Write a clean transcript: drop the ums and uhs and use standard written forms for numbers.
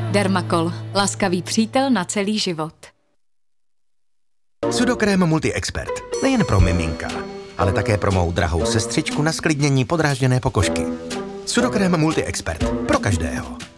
Dermacol. Laskavý přítel na celý život. Sudokrém Multi-Expert. Nejen pro miminka, ale také pro mou drahou sestřičku na sklidnění podrážděné pokožky. Sudokrém Multi-Expert. Pro každého.